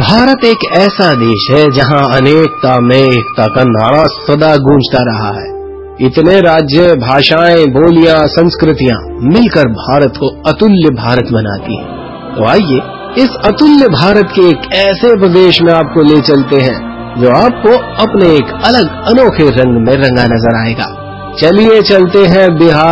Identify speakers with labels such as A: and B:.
A: भारत एक ऐसा देश है जहां अनेकता में एकता का नारा सदा गूंजता रहा है। इतने राज्य, भाषाएं, बोलियां, संस्कृतियां मिलकर भारत को अतुल्य भारत बनाती हैं। तो आइए इस अतुल्य भारत के एक ऐसे प्रदेश में आपको ले चलते हैं जो आपको अपने एक अलग अनोखे रंग में रंगा नजर आएगा। चलिए चलते हैं बिहार